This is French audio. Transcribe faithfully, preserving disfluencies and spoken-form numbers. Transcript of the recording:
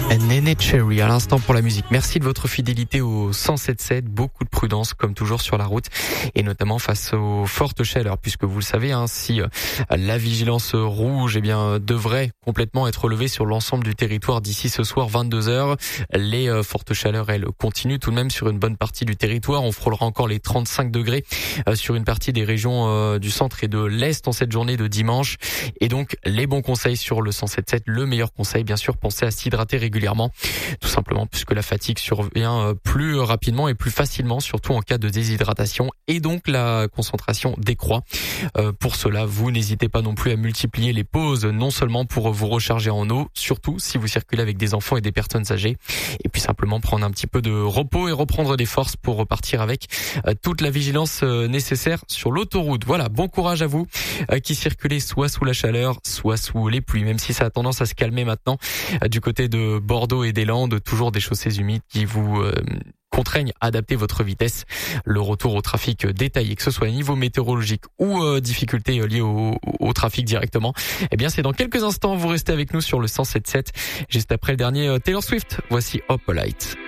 Néné Cherry à l'instant pour la musique. Merci de votre fidélité au cent sept sept. Beaucoup de prudence comme toujours sur la route et notamment face aux fortes chaleurs puisque vous le savez, hein, si euh, la vigilance rouge eh bien devrait complètement être levée sur l'ensemble du territoire d'ici ce soir vingt-deux heures. Les euh, fortes chaleurs elles continuent tout de même sur une bonne partie du territoire. On frôlera encore les trente-cinq degrés euh, sur une partie des régions euh, du centre et de l'est en cette journée de dimanche. Et donc les bons conseils sur le cent sept sept. Le meilleur conseil bien sûr, pensez à s'hydrater régulièrement. Tout simplement puisque la fatigue survient plus rapidement et plus facilement, surtout en cas de déshydratation, et donc la concentration décroît. Euh, pour cela, vous n'hésitez pas non plus à multiplier les pauses, non seulement pour vous recharger en eau, surtout si vous circulez avec des enfants et des personnes âgées, et puis simplement prendre un petit peu de repos et reprendre des forces pour repartir avec euh, toute la vigilance euh, nécessaire sur l'autoroute. Voilà, bon courage à vous euh, qui circulez soit sous la chaleur, soit sous les pluies, même si ça a tendance à se calmer maintenant euh, du côté de Bordeaux et des Landes, toujours des chaussées humides qui vous euh, contraignent à adapter votre vitesse. Le retour au trafic détaillé, que ce soit à niveau météorologique ou euh, difficultés liées au, au trafic directement, eh bien c'est dans quelques instants. Vous restez avec nous sur le cent sept sept, juste après le dernier Taylor Swift. Voici Hope Light.